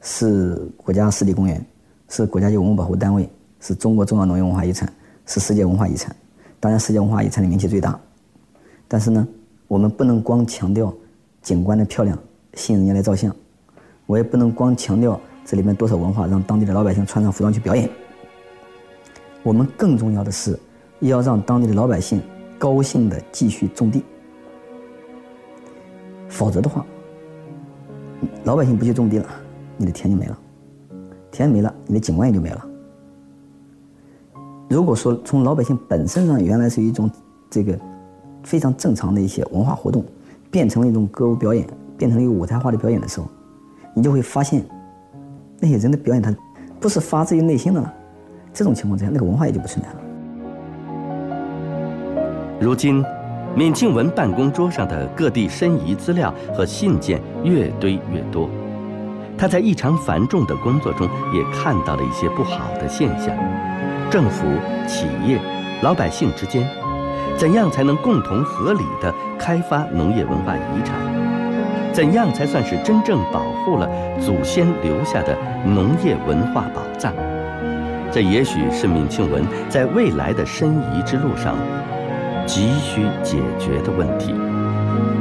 是国家湿地公园，是国家级文物保护单位，是中国重要农业文化遗产，是世界文化遗产。当然，世界文化遗产的名气最大。但是呢，我们不能光强调景观的漂亮，吸引人家来照相，我也不能光强调这里面多少文化，让当地的老百姓穿上服装去表演。我们更重要的是，要让当地的老百姓高兴地继续种地。否则的话，老百姓不去种地了，你的田就没了，田没了，你的景观也就没了。如果说从老百姓本身上原来是一种这个非常正常的一些文化活动，变成了一种歌舞表演，变成了一个舞台化的表演的时候，你就会发现，那些人的表演他不是发自于内心的了。这种情况之下，那个文化也就不存在了。 如今，闵庆文办公桌上的各地申遗资料和信件越堆越多，他在异常繁重的工作中也看到了一些不好的现象：政府、企业、老百姓之间，怎样才能共同合理地开发农业文化遗产？怎样才算是真正保护了祖先留下的农业文化宝藏？这也许是闵庆文在未来的申遗之路上急需解决的问题。